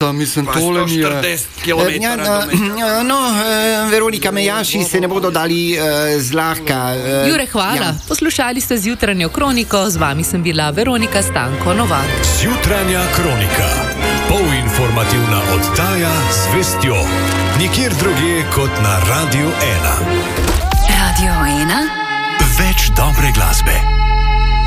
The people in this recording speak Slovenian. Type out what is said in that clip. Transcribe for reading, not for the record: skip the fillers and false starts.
Mislim, tole mi je 140 km. Veronika Mejaši se ne bodo dali zlahka. Jure, hvala. Ja. Poslušali ste Zjutranjo kroniko, z vami sem bila Veronika Stanko Novak. Zjutranja kronika. Polinformativna oddaja z vestjo. Nikjer drugje kot na Radio 1. Radio 1. Več dobre glasbe.